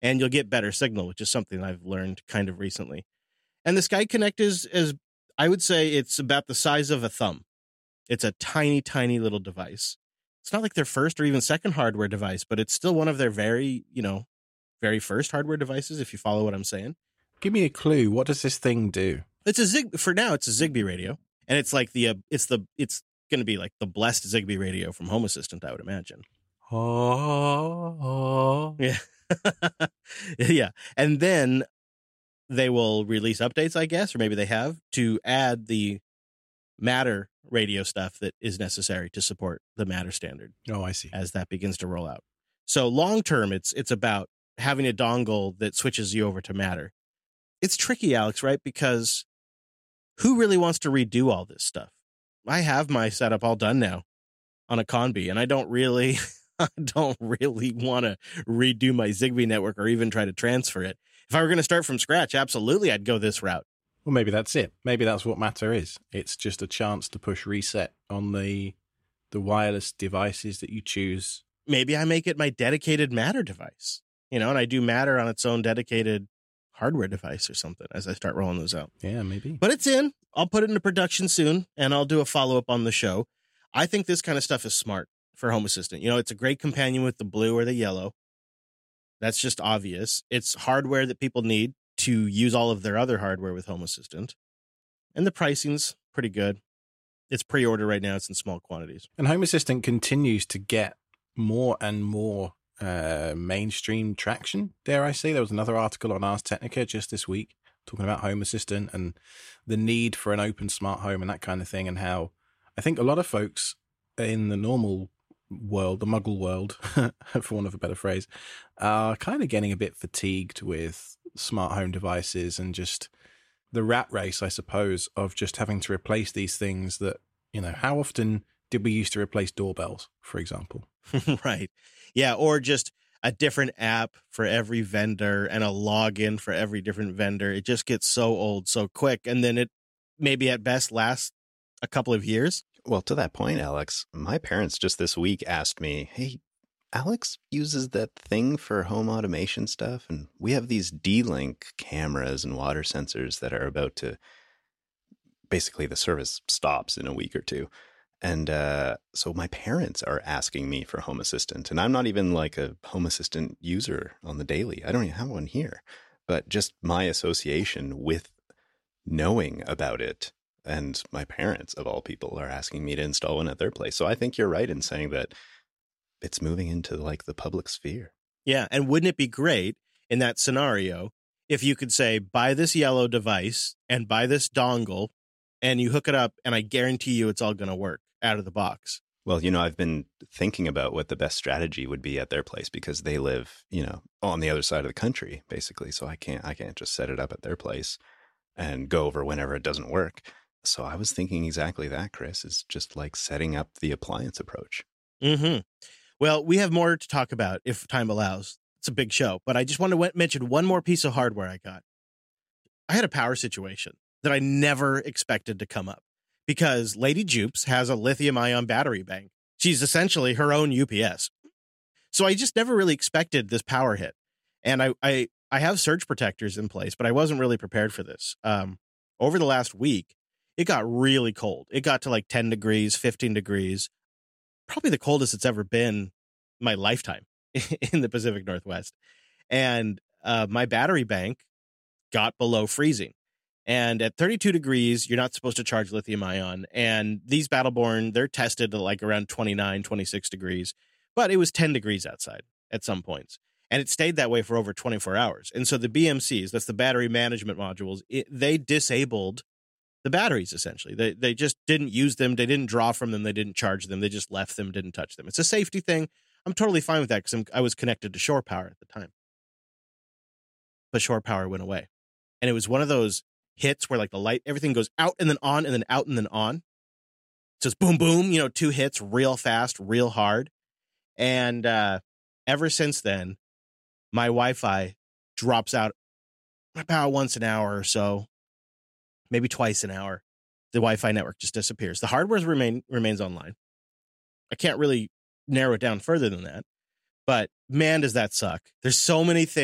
and you'll get better signal, which is something I've learned kind of recently. And the Sky Connect is I would say it's about the size of a thumb. It's a tiny, tiny little device. It's not like their first or even second hardware device, but it's still one of their very first hardware devices, if you follow what I'm saying. Give me a clue. What does this thing do? For now, it's a Zigbee radio. And it's like it's going to be like the blessed Zigbee radio from Home Assistant, I would imagine. Oh. Yeah. Yeah. And then they will release updates, I guess, or maybe they have, to add the Matter radio stuff that is necessary to support the Matter standard. Oh, I see. As that begins to roll out. So long term, it's about having a dongle that switches you over to Matter. It's tricky, Alex, right? Because who really wants to redo all this stuff? I have my setup all done now on a Conbee, and I don't really want to redo my Zigbee network or even try to transfer it. If I were going to start from scratch, absolutely, I'd go this route. Well, maybe that's it. Maybe that's what Matter is. It's just a chance to push reset on the wireless devices that you choose. Maybe I make it my dedicated Matter device, and I do Matter on its own dedicated hardware device or something as I start rolling those out. Yeah, maybe. But it's in. I'll put it into production soon, and I'll do a follow-up on the show. I think this kind of stuff is smart for Home Assistant. It's a great companion with the blue or the yellow. That's just obvious. It's hardware that people need to use all of their other hardware with Home Assistant. And the pricing's pretty good. It's pre-order right now. It's in small quantities. And Home Assistant continues to get more and more mainstream traction, dare I say. There was another article on Ars Technica just this week talking about Home Assistant and the need for an open smart home and that kind of thing, and how I think a lot of folks in the normal world, the muggle world, for want of a better phrase, are kind of getting a bit fatigued with smart home devices and just the rat race, I suppose, of just having to replace these things that, how often did we used to replace doorbells, for example? Right. Yeah. Or just a different app for every vendor and a login for every different vendor. It just gets so old so quick. And then it maybe at best lasts a couple of years. Well, to that point, Alex, my parents just this week asked me, hey, Alex uses that thing for home automation stuff, and we have these D-Link cameras and water sensors that are about to, basically the service stops in a week or two. And so my parents are asking me for Home Assistant, and I'm not even like a Home Assistant user on the daily. I don't even have one here, but just my association with knowing about it. And my parents, of all people, are asking me to install one at their place. So I think you're right in saying that it's moving into like the public sphere. Yeah. And wouldn't it be great in that scenario if you could say, buy this yellow device and buy this dongle and you hook it up and I guarantee you it's all going to work out of the box? Well, I've been thinking about what the best strategy would be at their place because they live, on the other side of the country, basically. So I can't just set it up at their place and go over whenever it doesn't work. So I was thinking exactly that, Chris, is just like setting up the appliance approach. Mm-hmm. Well, we have more to talk about if time allows. It's a big show, but I just want to mention one more piece of hardware I got. I had a power situation that I never expected to come up because Lady Jupes has a lithium-ion battery bank. She's essentially her own UPS. So I just never really expected this power hit. And I have surge protectors in place, but I wasn't really prepared for this. Over the last week, it got really cold. It got to like 10 degrees, 15 degrees, probably the coldest it's ever been in my lifetime in the Pacific Northwest. And my battery bank got below freezing. And at 32 degrees, you're not supposed to charge lithium ion. And these Battleborn, they're tested to like around 29, 26 degrees. But it was 10 degrees outside at some points. And it stayed that way for over 24 hours. And so the BMCs, that's the battery management modules, they disabled the batteries, essentially. They just didn't use them. They didn't draw from them. They didn't charge them. They just left them, didn't touch them. It's a safety thing. I'm totally fine with that because I was connected to shore power at the time. But shore power went away. And it was one of those hits where like the light, everything goes out and then on and then out and then on. It's just boom, boom, 2 hits real fast, real hard. And ever since then, my Wi-Fi drops out about once an hour or so. Maybe twice an hour. The Wi-Fi network just disappears. The hardware remains online. I can't really narrow it down further than that. But man, does that suck. There's so many things